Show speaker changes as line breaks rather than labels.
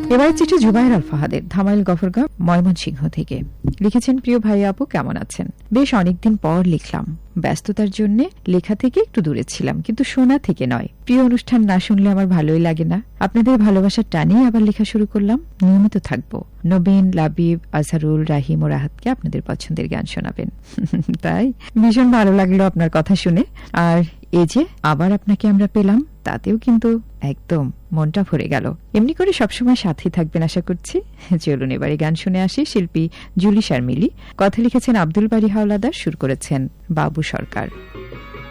এবার চিঠি জুবায়ের আল ফাহাদের, ধামাইল গফরগাঁও, ময়মনসিংহ থেকে। লিখেছেন, প্রিয় ভাই আপু, কেমন আছেন? বেশ অনেকদিন পর লিখলাম। ব্যস্ততার জন্য লেখা থেকে একটু দূরে ছিলাম, কিন্তু শোনা থেকে নয়। প্রিয় অনুষ্ঠান না শুনলে আমার ভালোই লাগে না। আপনাদের ভালোবাসার টানেই আবার লেখা শুরু করলাম। নিয়মিত থাকবো। নবীন, লাবিব, আজহারুল, রাহিম ও রাহাতকে আপনাদের পছন্দের গান শোনাবেন। তাই ভীষণ ভালো লাগলো আপনার কথা শুনে। আর এই যে আবার আপনাকে আমরা পেলাম, তাতেও কিন্তু একদম মনটা ভরে গেল। এমনি করে সবসময় সাথে থাকবেন আশা করছি। চলুন এবারে গান শুনে আসি। শিল্পী জুলি শারমিলি, কথা লিখেছেন আব্দুল বারী হাওলাদার, সুর করেছেন বাবু সরকার।